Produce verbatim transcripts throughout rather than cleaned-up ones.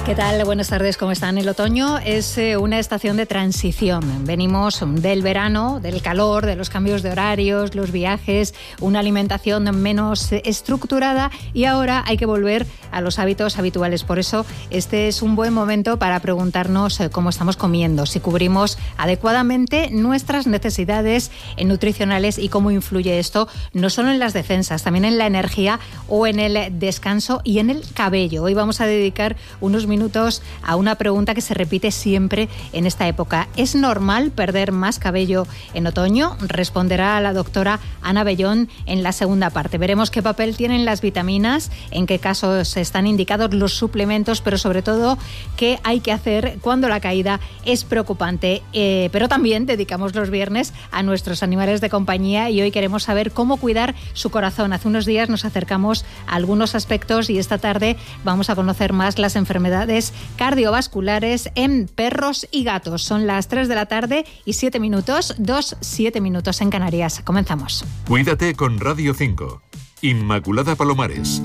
¿Qué tal? Buenas tardes, ¿cómo están? El otoño es eh, una estación de transición. Venimos del verano, del calor, de los cambios de horarios, los viajes, una alimentación menos estructurada y ahora hay que volver a los hábitos habituales. Por eso este es un buen momento para preguntarnos eh, cómo estamos comiendo, si cubrimos adecuadamente nuestras necesidades nutricionales y cómo influye esto no solo en las defensas, también en la energía o en el descanso y en el cabello. Hoy vamos a dedicar unos minutos a una pregunta que se repite siempre en esta época. ¿Es normal perder más cabello en otoño? Responderá la doctora Ana Bellón en la segunda parte. Veremos qué papel tienen las vitaminas, en qué casos están indicados los suplementos, pero sobre todo qué hay que hacer cuando la caída es preocupante. Eh, pero también dedicamos los viernes a nuestros animales de compañía y hoy queremos saber cómo cuidar su corazón. Hace unos días nos acercamos a algunos aspectos y esta tarde vamos a conocer más las enfermedades cardiovasculares en perros y gatos. Son las tres de la tarde y siete minutos, dos, siete minutos en Canarias. Comenzamos. Cuídate con Radio cinco. Inmaculada Palomares.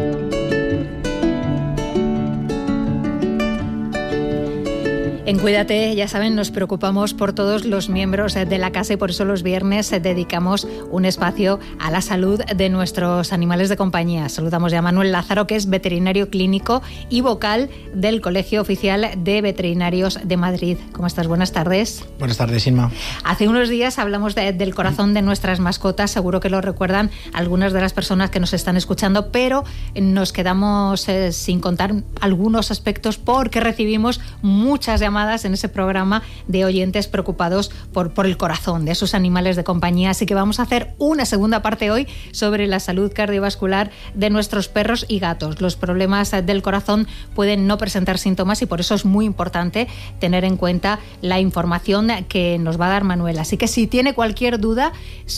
En Cuídate, ya saben, nos preocupamos por todos los miembros de la casa y por eso los viernes dedicamos un espacio a la salud de nuestros animales de compañía. Saludamos ya a Manuel Lázaro, que es veterinario clínico y vocal del Colegio Oficial de Veterinarios de Madrid. ¿Cómo estás? Buenas tardes. Buenas tardes, Inma. Hace unos días hablamos de, del corazón de nuestras mascotas. Seguro que lo recuerdan algunas de las personas que nos están escuchando, pero nos quedamos eh, sin contar algunos aspectos porque recibimos muchas llamadas en ese programa de oyentes preocupados por, por el corazón de sus animales de compañía. Así que vamos a hacer una segunda parte hoy sobre la salud cardiovascular de nuestros perros y gatos. Los problemas del corazón pueden no presentar síntomas y por eso es muy importante tener en cuenta la información que nos va a dar Manuel. Así que si tiene cualquier duda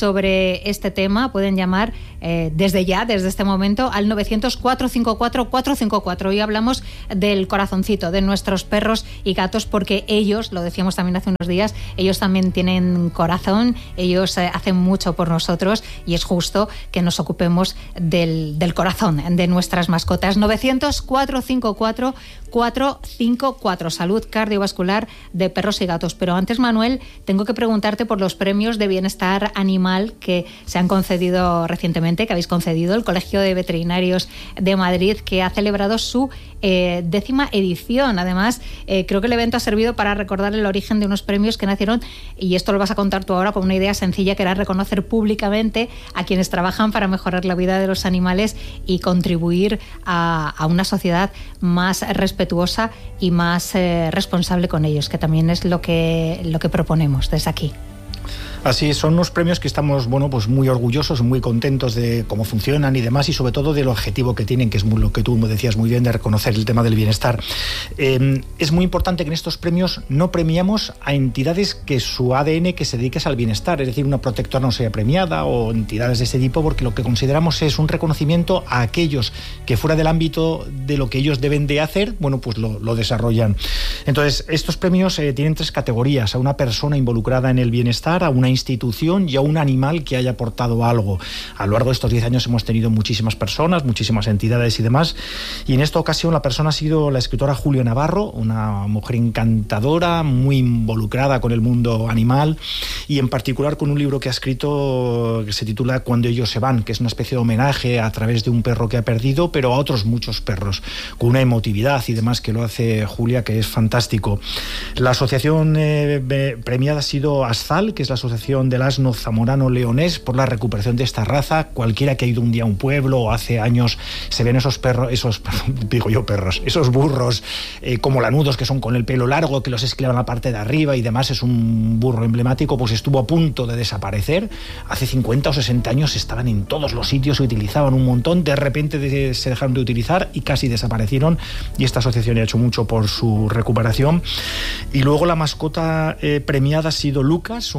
sobre este tema, pueden llamar eh, desde ya, desde este momento, al novecientos, cuatrocientos cincuenta y cuatro, cuatrocientos cincuenta y cuatro. Hoy hablamos del corazoncito de nuestros perros y gatos, porque ellos, lo decíamos también hace unos días, ellos también tienen corazón, ellos eh, hacen mucho por nosotros y es justo que nos ocupemos del, del corazón de nuestras mascotas. novecientos, cuatrocientos cincuenta y cuatro, cuatrocientos cincuenta y cuatro. Salud cardiovascular de perros y gatos. Pero antes, Manuel, tengo que preguntarte por los premios de bienestar animal que se han concedido recientemente, que habéis concedido el Colegio de Veterinarios de Madrid, que ha celebrado su eh, décima edición. Además, eh, creo que el evento ha servido para recordar el origen de unos premios que nacieron, y esto lo vas a contar tú ahora, con una idea sencilla, que era reconocer públicamente a quienes trabajan para mejorar la vida de los animales y contribuir a, a una sociedad más respetuosa y más eh, responsable con ellos, que también es lo que, lo que proponemos desde aquí. Así son unos premios que estamos, bueno, pues muy orgullosos, muy contentos de cómo funcionan y demás, y sobre todo del objetivo que tienen, que es muy, lo que tú me decías muy bien, de reconocer el tema del bienestar. Eh, es muy importante que en estos premios no premiamos a entidades que su A D N que se dedique al bienestar, es decir, una protectora no sea premiada o entidades de ese tipo, porque lo que consideramos es un reconocimiento a aquellos que fuera del ámbito de lo que ellos deben de hacer, bueno, pues lo, lo desarrollan. Entonces, estos premios eh, tienen tres categorías: a una persona involucrada en el bienestar, a una institución y a un animal que haya aportado algo. A lo largo de estos diez años hemos tenido muchísimas personas, muchísimas entidades y demás, y en esta ocasión la persona ha sido la escritora Julia Navarro, una mujer encantadora, muy involucrada con el mundo animal y en particular con un libro que ha escrito que se titula Cuando ellos se van, que es una especie de homenaje a través de un perro que ha perdido, pero a otros muchos perros, con una emotividad y demás que lo hace Julia, que es fantástico. La asociación eh, premiada ha sido ASZAL, que es la asociación del asno zamorano leonés, por la recuperación de esta raza. Cualquiera que ha ido un día a un pueblo o hace años se ven esos perros, esos, digo yo perros, esos burros eh, como lanudos, que son con el pelo largo, que los esclavan la parte de arriba y demás. Es un burro emblemático, pues estuvo a punto de desaparecer. Hace cincuenta o sesenta años estaban en todos los sitios, se utilizaban un montón, de repente de, se dejaron de utilizar y casi desaparecieron, y esta asociación ha hecho mucho por su recuperación. Y luego la mascota eh, premiada ha sido Lucas, un, un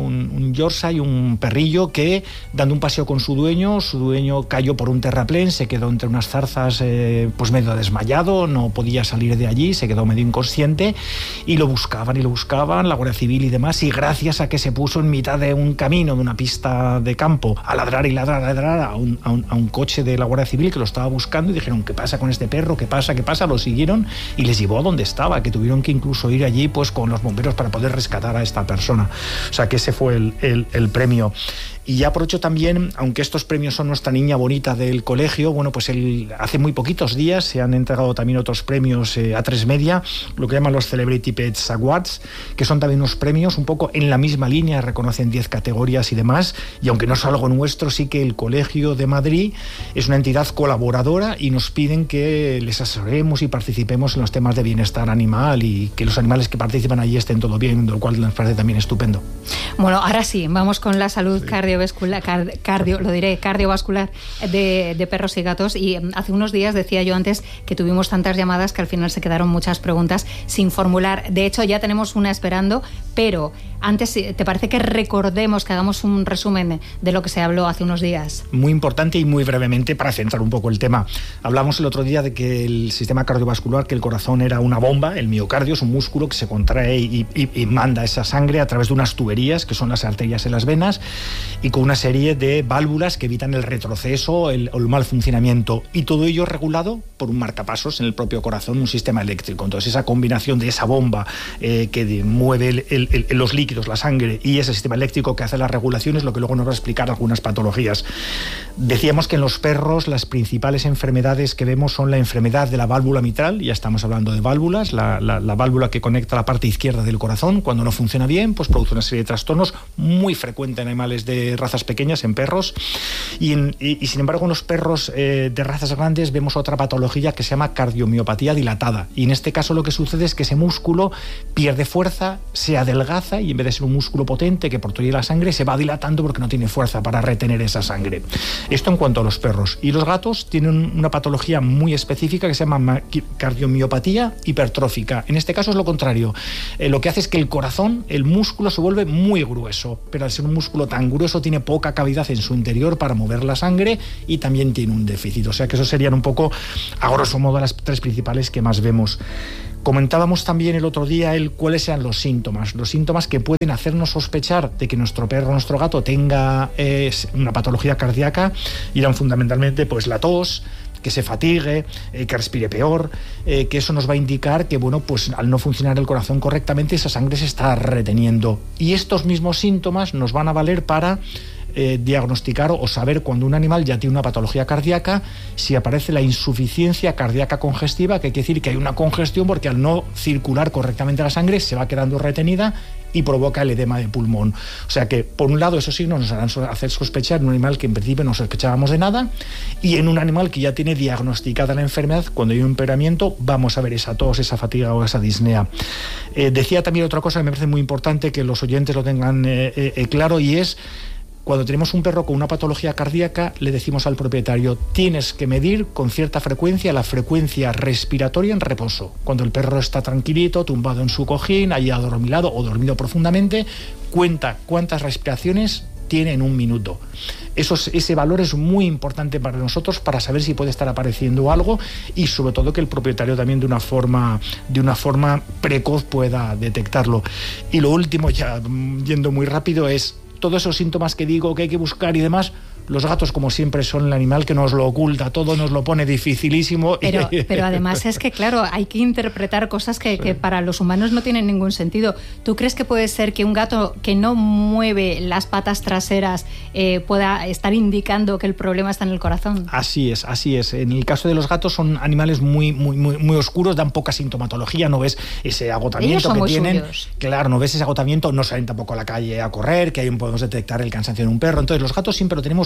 un Yorkshire, un perrillo que, dando un paseo con su dueño, su dueño cayó por un terraplén, se quedó entre unas zarzas eh, pues medio desmayado, no podía salir de allí, se quedó medio inconsciente y lo buscaban y lo buscaban, la Guardia Civil y demás, y gracias a que se puso en mitad de un camino, de una pista de campo, a ladrar y ladrar, a ladrar a un, a un, a un coche de la Guardia Civil que lo estaba buscando y dijeron, ¿qué pasa con este perro? ¿Qué pasa? ¿Qué pasa? Lo siguieron y les llevó a donde estaba, que tuvieron que incluso ir allí pues con los bomberos para poder rescatar a esta persona. O sea que ese fue el, el, el premio. Y ya aprovecho también, aunque estos premios son nuestra niña bonita del colegio, bueno, pues el, hace muy poquitos días se han entregado también otros premios eh, a tres media, lo que llaman los Celebrity Pets Awards, que son también unos premios un poco en la misma línea, reconocen diez categorías y demás, y aunque no es algo nuestro, sí que el Colegio de Madrid es una entidad colaboradora y nos piden que les asesoremos y participemos en los temas de bienestar animal y que los animales que participan allí estén todo bien, lo cual nos parece también estupendo. Bueno, ahora sí, vamos con la salud sí. cardiovascular, cardio, lo diré, cardiovascular de, de perros y gatos. Y hace unos días decía yo antes que tuvimos tantas llamadas que al final se quedaron muchas preguntas sin formular. De hecho, ya tenemos una esperando, pero antes, ¿te parece que recordemos, que hagamos un resumen de lo que se habló hace unos días? Muy importante y muy brevemente para centrar un poco el tema. Hablamos el otro día de que el sistema cardiovascular, que el corazón era una bomba, el miocardio es un músculo que se contrae y, y, y manda esa sangre a través de unas tuberías, que son las arterias en las venas, y con una serie de válvulas que evitan el retroceso, el, el mal funcionamiento, y todo ello regulado por un marcapasos en el propio corazón, un sistema eléctrico. Entonces esa combinación de esa bomba eh, que de, mueve el, el, el, los líquidos, la sangre, y ese sistema eléctrico que hace las regulaciones, lo que luego nos va a explicar algunas patologías. Decíamos que en los perros las principales enfermedades que vemos son la enfermedad de la válvula mitral, ya estamos hablando de válvulas, la, la, la válvula que conecta la parte izquierda del corazón, cuando no funciona bien, pues produce una serie de trastornos, muy frecuente en animales de razas pequeñas, en perros, y, en, y, y sin embargo en los perros eh, de razas grandes vemos otra patología que se llama cardiomiopatía dilatada, y en este caso lo que sucede es que ese músculo pierde fuerza, se adelgaza y en vez de ser un músculo potente que portaría la sangre, se va dilatando porque no tiene fuerza para retener esa sangre. Esto en cuanto a los perros. Y los gatos tienen una patología muy específica que se llama cardiomiopatía hipertrófica. En este caso es lo contrario. Eh, lo que hace es que el corazón, el músculo se vuelve muy grueso, pero al ser un músculo tan grueso tiene poca cavidad en su interior para mover la sangre y también tiene un déficit. O sea que eso serían un poco, a grosso modo, las tres principales que más vemos. Comentábamos también el otro día el cuáles sean los síntomas, los síntomas que pueden hacernos sospechar de que nuestro perro o nuestro gato tenga eh, una patología cardíaca, y eran fundamentalmente pues la tos, que se fatigue, eh, que respire peor, eh, que eso nos va a indicar que bueno, pues al no funcionar el corazón correctamente esa sangre se está reteniendo, y estos mismos síntomas nos van a valer para Eh, diagnosticar o saber cuando un animal ya tiene una patología cardíaca, si aparece la insuficiencia cardíaca congestiva, que quiere decir que hay una congestión porque al no circular correctamente la sangre se va quedando retenida y provoca el edema de pulmón. O sea que, por un lado, esos signos nos harán hacer sospechar en un animal que en principio no sospechábamos de nada, y en un animal que ya tiene diagnosticada la enfermedad, cuando hay un empeoramiento, vamos a ver esa tos, esa fatiga o esa disnea. Eh, decía también otra cosa que me parece muy importante que los oyentes lo tengan eh, eh, claro, y es: cuando tenemos un perro con una patología cardíaca, le decimos al propietario, tienes que medir con cierta frecuencia la frecuencia respiratoria en reposo. Cuando el perro está tranquilito, tumbado en su cojín, ahí adormilado o dormido profundamente, cuenta cuántas respiraciones tiene en un minuto. Eso, ese valor es muy importante para nosotros para saber si puede estar apareciendo algo, y sobre todo que el propietario también de una forma, de una forma precoz pueda detectarlo. Y lo último, ya yendo muy rápido, es todos esos síntomas que digo que hay que buscar y demás. Los gatos, como siempre, son el animal que nos lo oculta todo, nos lo pone dificilísimo. Pero, pero además es que, claro, hay que interpretar cosas que, sí. que para los humanos no tienen ningún sentido. ¿Tú crees que puede ser que un gato que no mueve las patas traseras eh, pueda estar indicando que el problema está en el corazón? Así es, así es. En el caso de los gatos son animales muy, muy, muy, muy oscuros, dan poca sintomatología, no ves ese agotamiento Ellos son que muy tienen. suyos. Claro, no ves ese agotamiento, no salen tampoco a la calle a correr, que ahí podemos detectar el cansancio en un perro. Entonces los gatos siempre lo tenemos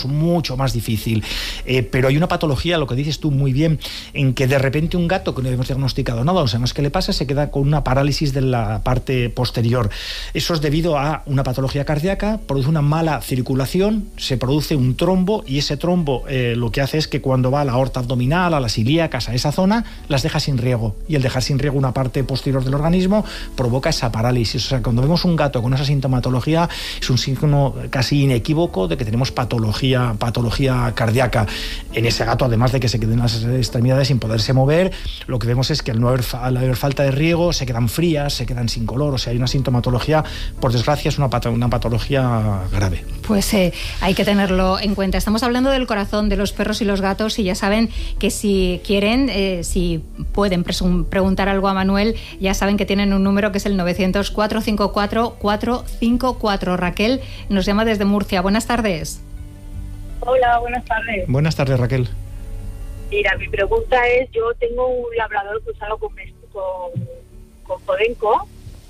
adultos mucho más difícil. Eh, pero hay una patología, lo que dices tú muy bien, en que de repente un gato que no hemos diagnosticado nada, o sea, no es que le pasa, se queda con una parálisis de la parte posterior. Eso es debido a una patología cardíaca, produce una mala circulación, se produce un trombo, y ese trombo eh, lo que hace es que cuando va a la aorta abdominal, a las ilíacas, a esa zona, las deja sin riego, y el dejar sin riego una parte posterior del organismo provoca esa parálisis. O sea, cuando vemos un gato con esa sintomatología, es un signo casi inequívoco de que tenemos patología, patología cardíaca. En ese gato, además de que se queden las extremidades sin poderse mover, lo que vemos es que al no haber, al haber falta de riego, se quedan frías, se quedan sin color. O sea, hay una sintomatología, por desgracia, es una, pat una patología grave. Pues eh, hay que tenerlo en cuenta. Estamos hablando del corazón de los perros y los gatos, y ya saben que si quieren, eh, si pueden preguntar algo a Manuel, ya saben que tienen un número que es el novecientos, cuatro cinco cuatro, cuatro cinco cuatro. Raquel nos llama desde Murcia. Buenas tardes. Hola, buenas tardes. Buenas tardes, Raquel. Mira, mi pregunta es, yo tengo un labrador cruzado con, con, con Podenco,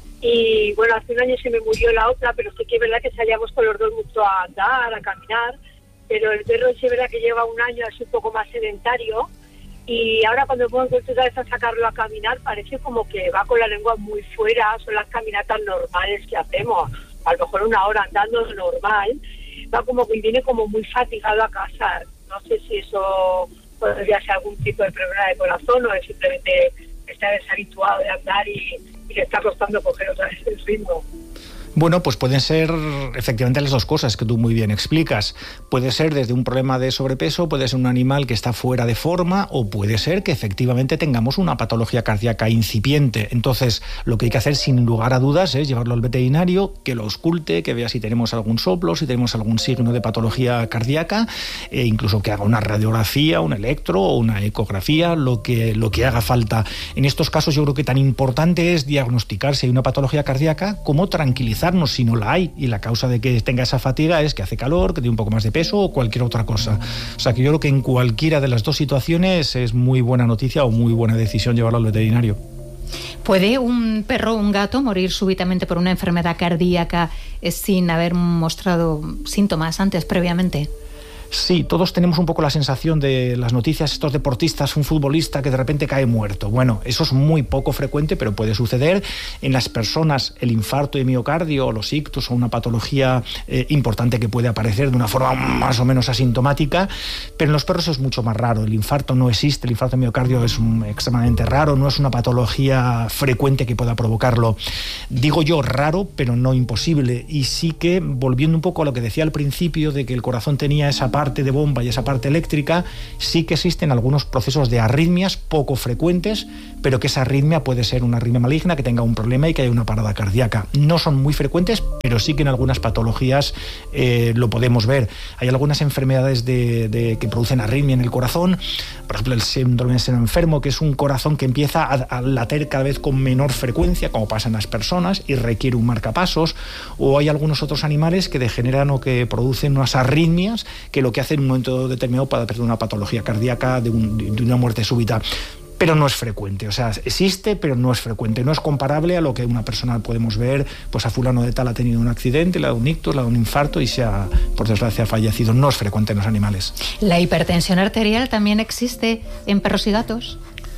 y bueno, hace un año se me murió la otra, pero sí que es verdad que salíamos con los dos mucho a andar, a caminar, pero el perro sí es verdad que lleva un año así un poco más sedentario, y ahora cuando hemos vuelto otra vez a sacarlo a caminar, parece como que va con la lengua muy fuera. Son las caminatas normales que hacemos, a lo mejor una hora andando normal, va como que viene como muy fatigado a casa. No sé si eso podría ser algún tipo de problema de corazón, o es simplemente está deshabituado de andar y, y le está costando coger otra vez el ritmo. Bueno, pues pueden ser efectivamente las dos cosas que tú muy bien explicas. Puede ser desde un problema de sobrepeso, puede ser un animal que está fuera de forma, o puede ser que efectivamente tengamos una patología cardíaca incipiente. Entonces, lo que hay que hacer sin lugar a dudas es llevarlo al veterinario, que lo ausculte, que vea si tenemos algún soplo, si tenemos algún signo de patología cardíaca, e incluso que haga una radiografía, un electro o una ecografía, lo que, lo que haga falta. En estos casos yo creo que tan importante es diagnosticar si hay una patología cardíaca como tranquilizar si no la hay, y la causa de que tenga esa fatiga es que hace calor, que tiene un poco más de peso o cualquier otra cosa. O sea que yo creo que en cualquiera de las dos situaciones es muy buena noticia o muy buena decisión llevarlo al veterinario. ¿Puede un perro o un gato morir súbitamente por una enfermedad cardíaca sin haber mostrado síntomas antes, previamente? Sí, todos tenemos un poco la sensación de las noticias, estos deportistas, un futbolista que de repente cae muerto. Bueno, eso es muy poco frecuente, pero puede suceder. En las personas, el infarto de miocardio o los ictus o una patología eh, importante que puede aparecer de una forma más o menos asintomática, pero en los perros es mucho más raro. El infarto no existe, el infarto de miocardio es un, extremadamente raro, no es una patología frecuente que pueda provocarlo. Digo yo raro, pero no imposible. Y sí que, volviendo un poco a lo que decía al principio, de que el corazón tenía esa parte parte de bomba y esa parte eléctrica, sí que existen algunos procesos de arritmias poco frecuentes, pero que esa arritmia puede ser una arritmia maligna, que tenga un problema y que haya una parada cardíaca. No son muy frecuentes, pero sí que en algunas patologías eh, lo podemos ver. Hay algunas enfermedades de, de, que producen arritmia en el corazón, por ejemplo el síndrome de seno enfermo, que es un corazón que empieza a, a latir cada vez con menor frecuencia, como pasa en las personas, y requiere un marcapasos. O hay algunos otros animales que degeneran o que producen unas arritmias que lo que hace en un momento determinado para perder una patología cardíaca, de, un, de una muerte súbita. Pero no es frecuente, o sea, existe, pero no es frecuente. No es comparable a lo que una persona podemos ver, pues a fulano de tal ha tenido un accidente, le ha dado un ictus, le ha dado un infarto y se ha, por desgracia, fallecido. No es frecuente en los animales. ¿La hipertensión arterial también existe en perros y gatos?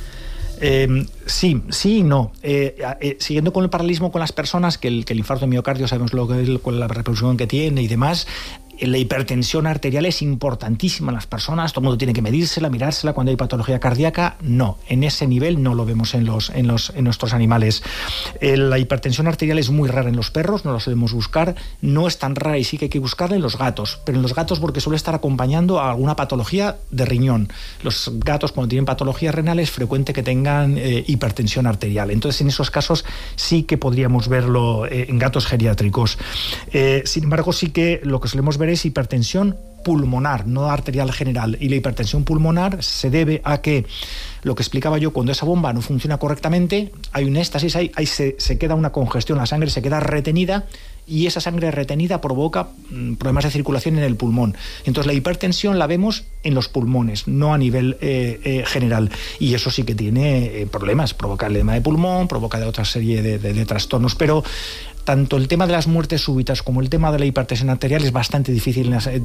Eh, sí, sí y no. Eh, eh, siguiendo con el paralelismo con las personas, que el, que el infarto de miocardio sabemos lo que, con la repercusión que tiene y demás. La hipertensión arterial es importantísima en las personas, todo el mundo tiene que medírsela, mirársela cuando hay patología cardíaca. No, en ese nivel no lo vemos en, los, en, los, en nuestros animales. Eh, la hipertensión arterial es muy rara en los perros, no la solemos buscar, no es tan rara y sí que hay que buscarla en los gatos, pero en los gatos porque suele estar acompañando a alguna patología de riñón. Los gatos, cuando tienen patologías renales, es frecuente que tengan eh, hipertensión arterial. Entonces, en esos casos sí que podríamos verlo eh, en gatos geriátricos. Eh, sin embargo, sí que lo que solemos ver es hipertensión pulmonar, no arterial general. Y la hipertensión pulmonar se debe a que, lo que explicaba yo, cuando esa bomba no funciona correctamente, hay un éxtasis, ahí, ahí se, se queda una congestión, la sangre se queda retenida, y esa sangre retenida provoca mmm, problemas de circulación en el pulmón. Entonces la hipertensión la vemos en los pulmones, no a nivel eh, eh, general. Y eso sí que tiene eh, problemas, provoca el edema de pulmón, provoca de otra serie de, de, de trastornos, pero tanto el tema de las muertes súbitas como el tema de la hipertensión arterial es bastante difícil, bastante difícil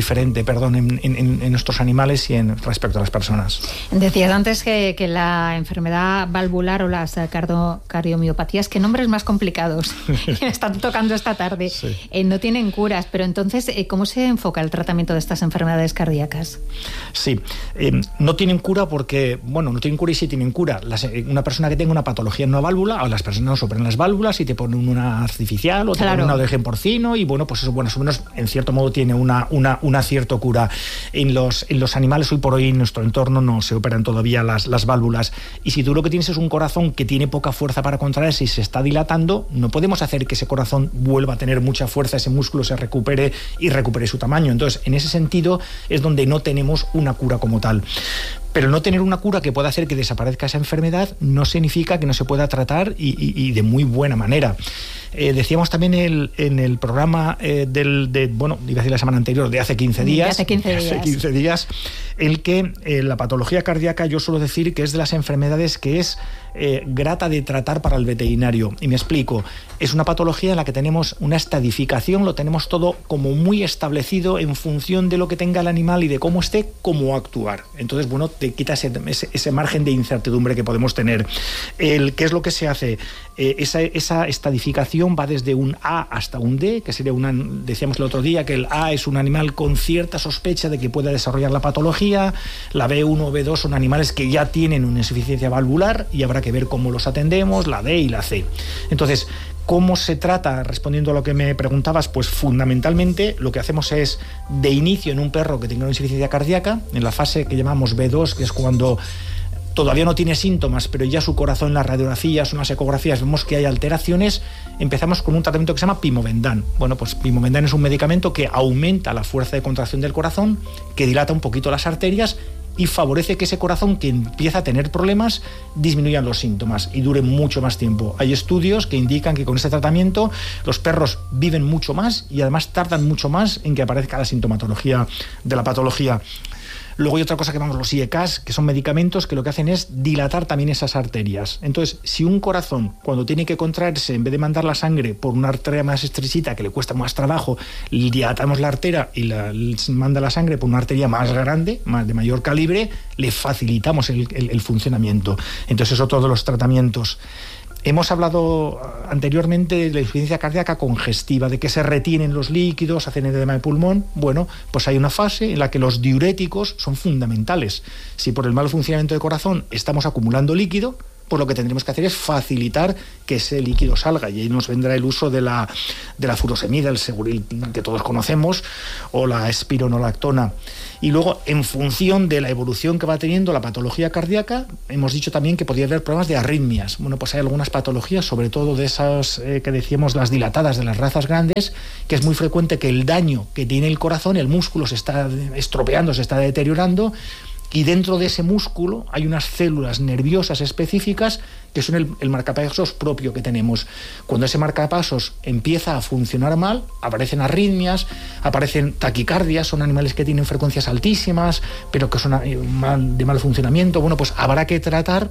diferente, perdón, en, en, en nuestros animales y en respecto a las personas. Decías antes que, que la enfermedad valvular o las cardio, cardiomiopatías, que nombres más complicados que me están tocando esta tarde, sí. eh, no tienen curas, pero entonces, eh, ¿cómo se enfoca el tratamiento de estas enfermedades cardíacas? Sí, eh, no tienen cura porque, bueno, no tienen cura y sí tienen cura. Las, eh, una persona que tenga una patología en una válvula, o las personas operan las válvulas y te ponen una artificial o te claro. ponen una de origen porcino y bueno, pues eso, bueno, más o menos, en cierto modo tiene una, una, una cierta cura. En los, en los animales, hoy por hoy, en nuestro entorno no se operan todavía las, las válvulas. Y si tú lo que tienes es un corazón que tiene poca fuerza para contraerse y se está dilatando, no podemos hacer que ese corazón vuelva a tener mucha fuerza, ese músculo se recupere y recupere su tamaño. Entonces, en ese sentido, es donde no tenemos una cura como tal. Pero no tener una cura que pueda hacer que desaparezca esa enfermedad no significa que no se pueda tratar y, y, y de muy buena manera. Eh, decíamos también el, en el programa eh, del, de, bueno, iba a decir la semana anterior, de hace quince días, de hace quince días, hace quince días el que eh, la patología cardíaca, yo suelo decir que es de las enfermedades que es eh, grata de tratar para el veterinario. Y me explico, es una patología en la que tenemos una estadificación, lo tenemos todo como muy establecido en función de lo que tenga el animal y de cómo esté, cómo actuar. Entonces, bueno, te quita ese, ese, ese margen de incertidumbre que podemos tener. El, ¿Qué es lo que se hace? Eh, esa, esa estadificación va desde un A hasta un D, que sería una, decíamos el otro día, que el A es un animal con cierta sospecha de que pueda desarrollar la patología, la B uno o B dos son animales que ya tienen una insuficiencia valvular y habrá que ver cómo los atendemos, la D y la C. Entonces, ¿cómo se trata? Respondiendo a lo que me preguntabas, pues fundamentalmente lo que hacemos es, de inicio en un perro que tenga una insuficiencia cardíaca, en la fase que llamamos B dos, que es cuando todavía no tiene síntomas, pero ya su corazón, en las radiografías, unas ecografías, vemos que hay alteraciones, empezamos con un tratamiento que se llama Pimovendan. Bueno, pues Pimovendan es un medicamento que aumenta la fuerza de contracción del corazón, que dilata un poquito las arterias y favorece que ese corazón que empieza a tener problemas disminuyan los síntomas y dure mucho más tiempo. Hay estudios que indican que con este tratamiento los perros viven mucho más y además tardan mucho más en que aparezca la sintomatología de la patología. Luego hay otra cosa que llamamos los I E C A S, que son medicamentos que lo que hacen es dilatar también esas arterias. Entonces, si un corazón, cuando tiene que contraerse, en vez de mandar la sangre por una arteria más estrechita, que le cuesta más trabajo, dilatamos la arteria y la, manda la sangre por una arteria más grande, más de mayor calibre, le facilitamos el, el, el funcionamiento. Entonces, eso todos los tratamientos. Hemos hablado anteriormente de la insuficiencia cardíaca congestiva, de que se retienen los líquidos, hacen edema de pulmón. Bueno, pues hay una fase en la que los diuréticos son fundamentales. Si por el mal funcionamiento del corazón estamos acumulando líquido, pues lo que tendremos que hacer es facilitar que ese líquido salga, y ahí nos vendrá el uso de la, de la furosemida, el Seguril que todos conocemos, o la espironolactona. Y luego, en función de la evolución que va teniendo la patología cardíaca, hemos dicho también que podría haber problemas de arritmias. Bueno, pues hay algunas patologías, sobre todo de esas eh, que decíamos, las dilatadas de las razas grandes, que es muy frecuente que el daño que tiene el corazón, el músculo se está estropeando, se está deteriorando, y dentro de ese músculo hay unas células nerviosas específicas que son el, el marcapasos propio que tenemos. Cuando ese marcapasos empieza a funcionar mal, aparecen arritmias, aparecen taquicardias, son animales que tienen frecuencias altísimas, pero que son mal, de mal funcionamiento. Bueno, pues habrá que tratar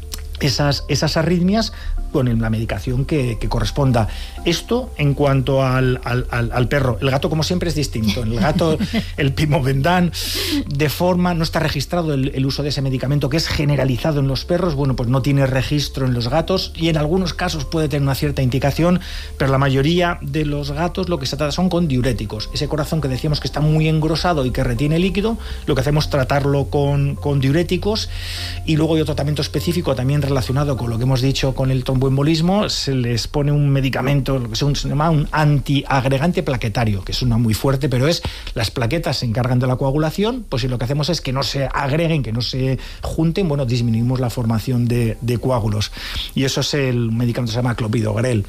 esas, esas arritmias con la medicación que, que corresponda. Esto en cuanto al, al, al, al perro. El gato, como siempre, es distinto. El gato, el Pimovendan, de forma, no está registrado el, el uso de ese medicamento, que es generalizado en los perros. Bueno, pues no tiene registro en los gatos y en algunos casos puede tener una cierta indicación, pero la mayoría de los gatos lo que se trata son con diuréticos. Ese corazón que decíamos que está muy engrosado y que retiene líquido, lo que hacemos es tratarlo con, con diuréticos. Y luego hay otro tratamiento específico también relacionado con lo que hemos dicho con el tromboembolismo. Se les pone un medicamento, lo que se llama un antiagregante plaquetario, que suena muy fuerte, pero es, las plaquetas se encargan de la coagulación, pues si lo que hacemos es que no se agreguen, que no se junten, bueno, disminuimos la formación de, de coágulos. Y eso es el medicamento que se llama clopidogrel.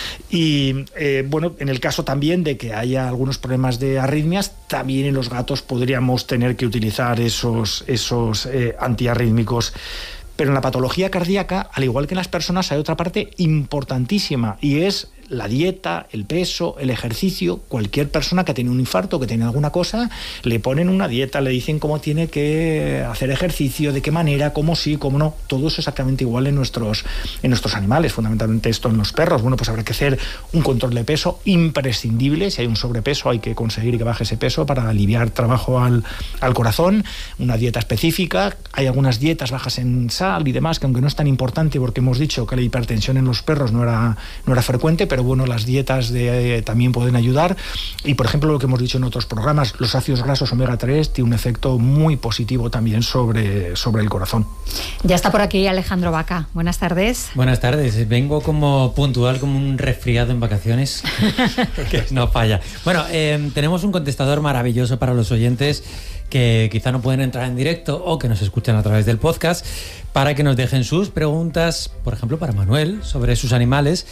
Y eh, bueno, en el caso también de que haya algunos problemas de arritmias, también en los gatos podríamos tener que utilizar esos, esos eh, antiarrítmicos. Pero en la patología cardíaca, al igual que en las personas, hay otra parte importantísima, y es la dieta, el peso, el ejercicio. Cualquier persona que tiene un infarto, que tiene alguna cosa, le ponen una dieta, le dicen cómo tiene que hacer ejercicio, de qué manera, cómo sí, cómo no. Todo es exactamente igual en nuestros, en nuestros animales, fundamentalmente esto en los perros. Bueno, pues habrá que hacer un control de peso imprescindible. Si hay un sobrepeso, hay que conseguir que baje ese peso para aliviar trabajo al, al corazón. Una dieta específica. Hay algunas dietas bajas en sal y demás, que aunque no es tan importante, porque hemos dicho que la hipertensión en los perros no era, no era frecuente, pero bueno, las dietas de, eh, también pueden ayudar. Y por ejemplo, lo que hemos dicho en otros programas, los ácidos grasos omega tres tiene un efecto muy positivo también sobre, sobre el corazón. Ya está por aquí Alejandro Vaca. Buenas tardes. Buenas tardes. Vengo como puntual, como un resfriado en vacaciones, que no falla. Bueno, eh, tenemos un contestador maravilloso para los oyentes que quizá no pueden entrar en directo o que nos escuchan a través del podcast, para que nos dejen sus preguntas, por ejemplo, para Manuel, sobre sus animales,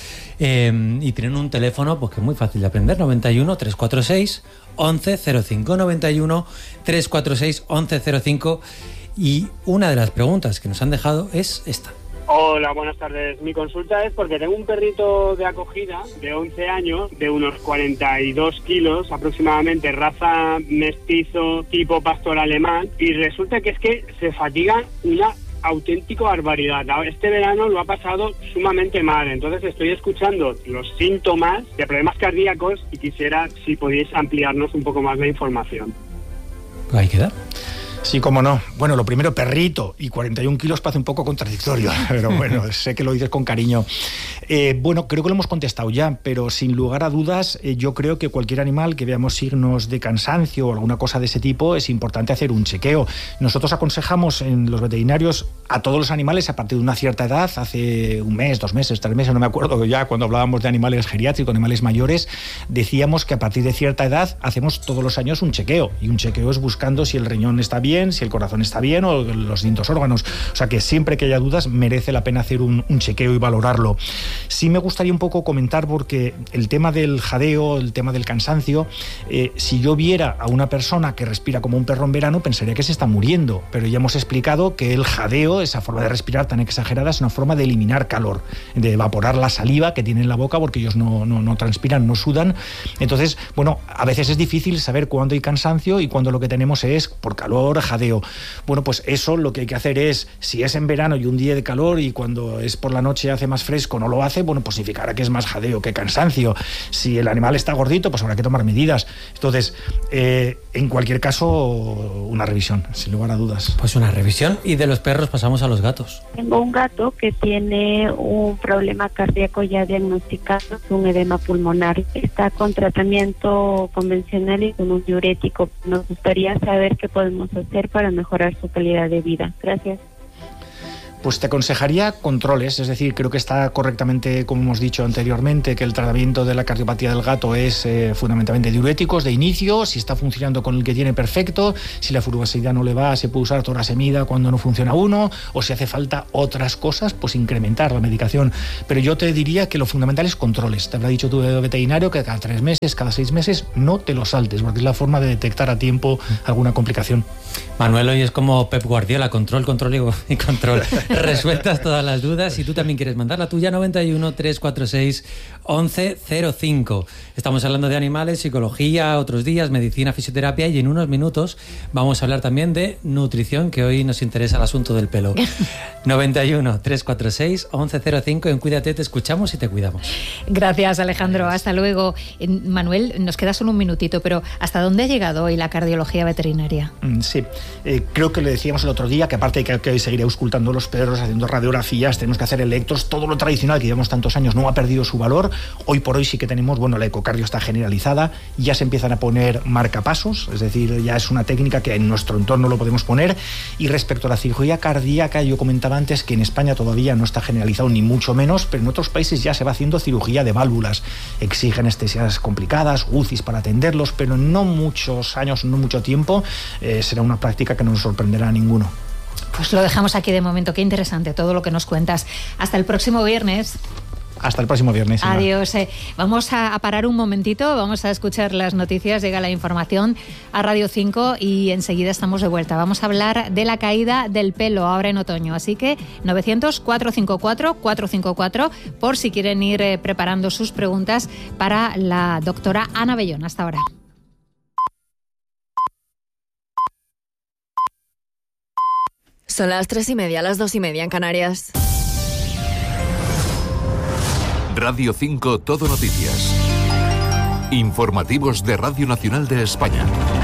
eh, y tienen un teléfono pues que es muy fácil de aprender, noventa y uno, trescientos cuarenta y seis, once cero cinco, noventa y uno, trescientos cuarenta y seis, once cero cinco, y una de las preguntas que nos han dejado es esta. Hola, buenas tardes. Mi consulta es porque tengo un perrito de acogida de once años, de unos cuarenta y dos kilos aproximadamente, raza mestizo tipo pastor alemán, y resulta que es que se fatiga una auténtica barbaridad. Este verano lo ha pasado sumamente mal, entonces estoy escuchando los síntomas de problemas cardíacos y quisiera si podéis ampliarnos un poco más la información. Ahí queda. Sí, cómo no. Bueno, lo primero, perrito, y cuarenta y un kilos parece un poco contradictorio, pero bueno, sé que lo dices con cariño. Eh, bueno, creo que lo hemos contestado ya, pero sin lugar a dudas, eh, yo creo que cualquier animal que veamos signos de cansancio o alguna cosa de ese tipo, es importante hacer un chequeo. Nosotros aconsejamos en los veterinarios a todos los animales a partir de una cierta edad, hace un mes, dos meses, tres meses, no me acuerdo ya, cuando hablábamos de animales geriátricos, animales mayores, decíamos que a partir de cierta edad hacemos todos los años un chequeo, y un chequeo es buscando si el riñón está bien, si el corazón está bien o los distintos órganos. O sea que siempre que haya dudas merece la pena hacer un, un chequeo y valorarlo. Sí me gustaría un poco comentar, porque el tema del jadeo, el tema del cansancio, eh, si yo viera a una persona que respira como un perro en verano, pensaría que se está muriendo, pero ya hemos explicado que el jadeo, esa forma de respirar tan exagerada, es una forma de eliminar calor, de evaporar la saliva que tienen en la boca, porque ellos no, no, no transpiran, no sudan. Entonces, bueno, a veces es difícil saber cuándo hay cansancio y cuándo lo que tenemos es por calor, jadeo. Bueno, pues eso lo que hay que hacer es, si es en verano y un día de calor y cuando es por la noche hace más fresco no lo hace, bueno, pues significará que es más jadeo que cansancio. Si el animal está gordito, pues habrá que tomar medidas. Entonces, eh, en cualquier caso, una revisión, sin lugar a dudas. Pues una revisión, y de los perros pasamos a los gatos. Tengo un gato que tiene un problema cardíaco ya diagnosticado, un edema pulmonar. Está con tratamiento convencional y con un diurético. Nos gustaría saber qué podemos hacer para mejorar su calidad de vida. Gracias. Pues te aconsejaría controles, es decir, creo que está correctamente, como hemos dicho anteriormente, que el tratamiento de la cardiopatía del gato es eh, fundamentalmente diuréticos de inicio. Si está funcionando con el que tiene, perfecto. Si la furiosidad no le va, se puede usar torasemida cuando no funciona uno, o si hace falta otras cosas, pues incrementar la medicación. Pero yo te diría que lo fundamental es controles. Te habrá dicho tu veterinario que cada tres meses, cada seis meses, no te lo saltes, porque es la forma de detectar a tiempo alguna complicación. Manuel hoy es como Pep Guardiola, control, control y control. Resueltas todas las dudas. Si tú también quieres mandar la tuya, noventa y uno, trescientos cuarenta y seis, once cero cinco. Estamos hablando de animales, psicología, otros días, medicina, fisioterapia, y en unos minutos vamos a hablar también de nutrición, que hoy nos interesa el asunto del pelo. noventa y uno, trescientos cuarenta y seis, once cero cinco. En Cuídate te escuchamos y te cuidamos. Gracias, Alejandro. Hasta luego. Manuel, nos queda solo un minutito, pero ¿hasta dónde ha llegado hoy la cardiología veterinaria? Sí, eh, creo que le decíamos el otro día que aparte de que, que hoy seguiré auscultando los perros, haciendo radiografías, tenemos que hacer electros, todo lo tradicional que llevamos tantos años no ha perdido su valor. Hoy por hoy sí que tenemos, bueno, la ecocardio está generalizada, ya se empiezan a poner marcapasos, es decir, ya es una técnica que en nuestro entorno lo podemos poner. Y respecto a la cirugía cardíaca, yo comentaba antes que en España todavía no está generalizado, ni mucho menos, pero en otros países ya se va haciendo cirugía de válvulas. Exige anestesias complicadas, U C Is para atenderlos, pero en no muchos años, no mucho tiempo, eh, será una práctica que no nos sorprenderá a ninguno. Pues lo dejamos aquí de momento. Qué interesante todo lo que nos cuentas. Hasta el próximo viernes. Hasta el próximo viernes. Inma. Adiós. Eh, vamos a, a parar un momentito, vamos a escuchar las noticias, llega la información a Radio cinco y enseguida estamos de vuelta. Vamos a hablar de la caída del pelo ahora en otoño, así que novecientos, cuatrocientos cincuenta y cuatro, cuatrocientos cincuenta y cuatro por si quieren ir eh, preparando sus preguntas para la doctora Ana Bellón. Hasta ahora. Son las tres y media, las dos y media en Canarias. Radio cinco Todo Noticias. Informativos de Radio Nacional de España.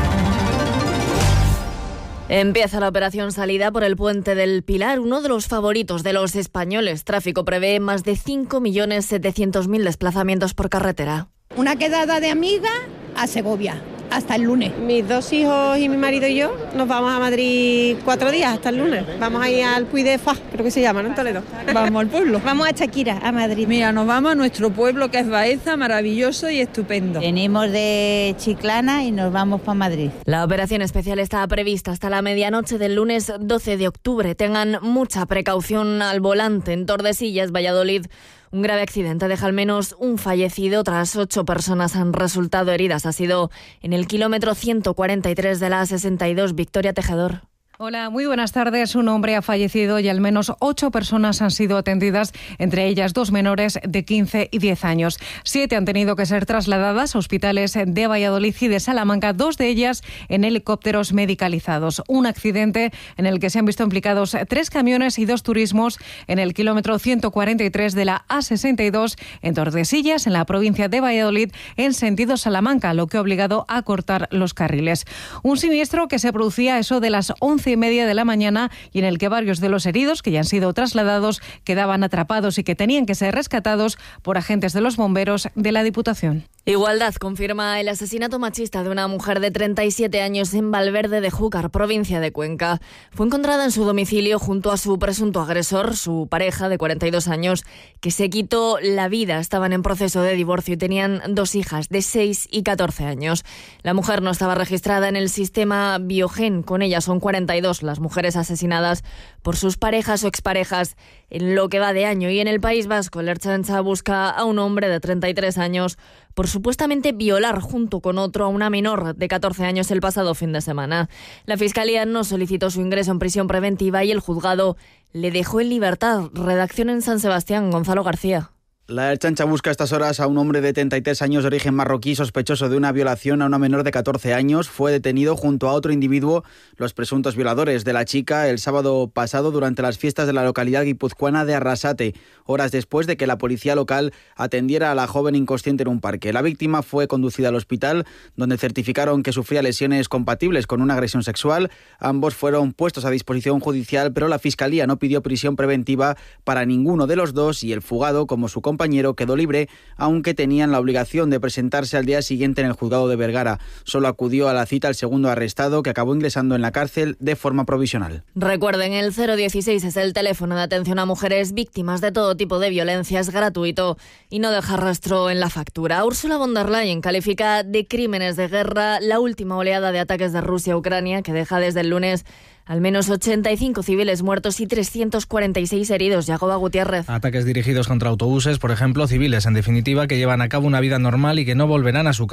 Empieza la operación salida por el Puente del Pilar, uno de los favoritos de los españoles. Tráfico prevé más de cinco millones setecientos mil desplazamientos por carretera. Una quedada de amiga a Segovia. Hasta el lunes. Mis dos hijos y mi marido y yo nos vamos a Madrid cuatro días hasta el lunes. Vamos a ir al Puy de Fá, creo que se llama, ¿no? En Toledo. Vamos al pueblo. Vamos a Chaquira, a Madrid. Mira, nos vamos a nuestro pueblo que es Baeza, maravilloso y estupendo. Venimos de Chiclana y nos vamos para Madrid. La operación especial está prevista hasta la medianoche del lunes doce de octubre. Tengan mucha precaución al volante. En Tordesillas, Valladolid, un grave accidente deja al menos un fallecido, otras ocho personas han resultado heridas. Ha sido en el kilómetro ciento cuarenta y tres de la A sesenta y dos. Victoria Tejedor. Hola, muy buenas tardes. Un hombre ha fallecido y al menos ocho personas han sido atendidas, entre ellas dos menores de quince y diez años. Siete han tenido que ser trasladadas a hospitales de Valladolid y de Salamanca, dos de ellas en helicópteros medicalizados. Un accidente en el que se han visto implicados tres camiones y dos turismos en el kilómetro ciento cuarenta y tres de la A sesenta y dos en Tordesillas, en la provincia de Valladolid, en sentido Salamanca, lo que ha obligado a cortar los carriles. Un siniestro que se producía a eso de las once y media de la mañana y en el que varios de los heridos que ya han sido trasladados quedaban atrapados y que tenían que ser rescatados por agentes de los bomberos de la Diputación. Igualdad confirma el asesinato machista de una mujer de treinta y siete años en Valverde de Júcar, provincia de Cuenca. Fue encontrada en su domicilio junto a su presunto agresor, su pareja de cuarenta y dos años, que se quitó la vida. Estaban en proceso de divorcio y tenían dos hijas de seis y catorce años. La mujer no estaba registrada en el sistema Biogen. Con ella son cuarenta y dos las mujeres asesinadas por sus parejas o exparejas en lo que va de año. Y en el País Vasco, el Ertzaintza busca a un hombre de treinta y tres años por supuestamente violar junto con otro a una menor de catorce años el pasado fin de semana. La Fiscalía no solicitó su ingreso en prisión preventiva y el juzgado le dejó en libertad. Redacción en San Sebastián, Gonzalo García. La Ertzaintza busca a estas horas a un hombre de treinta y tres años de origen marroquí sospechoso de una violación a una menor de catorce años. Fue detenido junto a otro individuo, los presuntos violadores de la chica, el sábado pasado durante las fiestas de la localidad guipuzcoana de Arrasate, horas después de que la policía local atendiera a la joven inconsciente en un parque. La víctima fue conducida al hospital, donde certificaron que sufría lesiones compatibles con una agresión sexual. Ambos fueron puestos a disposición judicial, pero la Fiscalía no pidió prisión preventiva para ninguno de los dos y el fugado, como su compañero, compañero quedó libre, aunque tenían la obligación de presentarse al día siguiente en el juzgado de Vergara. Solo acudió a la cita el segundo arrestado, que acabó ingresando en la cárcel de forma provisional. Recuerden, el cero dieciséis es el teléfono de atención a mujeres víctimas de todo tipo de violencia, es gratuito y no deja rastro en la factura. Ursula von der Leyen califica de crímenes de guerra la última oleada de ataques de Rusia a Ucrania, que deja desde el lunes al menos ochenta y cinco civiles muertos y trescientos cuarenta y seis heridos. Yagoba Gutiérrez. Ataques dirigidos contra autobuses, por ejemplo, civiles, en definitiva, que llevan a cabo una vida normal y que no volverán a su casa.